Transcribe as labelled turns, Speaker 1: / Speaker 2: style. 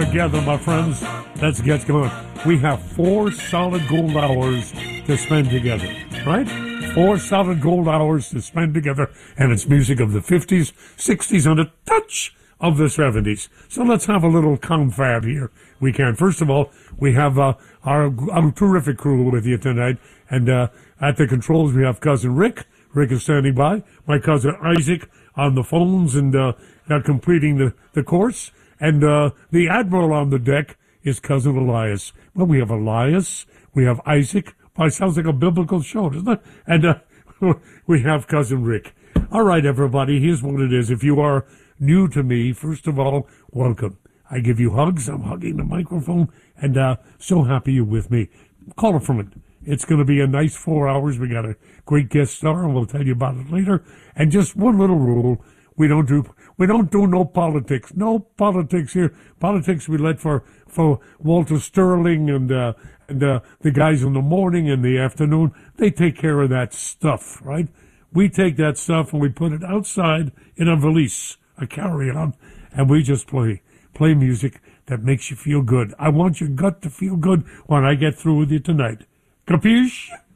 Speaker 1: Together, my friends, let's get going. We have 4 solid gold hours to spend together, right? 4 solid gold hours to spend together, and it's music of the 50s, 60s, and a touch of the 70s. So let's have a little confab here. We can. First of all, we have our terrific crew with you tonight, and at the controls we have Cousin Rick. Rick is standing by. My cousin Isaac on the phones and completing the course. And the Admiral on the deck is Cousin Elias. Well, we have Elias, we have Isaac. Well, it sounds like a biblical show, doesn't it? And we have Cousin Rick. All right, everybody, here's what it is. If you are new to me, first of all, welcome. I give you hugs. I'm hugging the microphone, and so happy you're with me. Call it from it. It's going to be a nice 4 hours. We got a great guest star, and we'll tell you about it later. And just one little rule. We don't do no politics. No politics here. Politics we let for Walter Sterling and the guys in the morning and the afternoon. They take care of that stuff, right? We take that stuff and we put it outside in a valise, a carry-on, and we just play music that makes you feel good. I want your gut to feel good when I get through with you tonight. Capiche?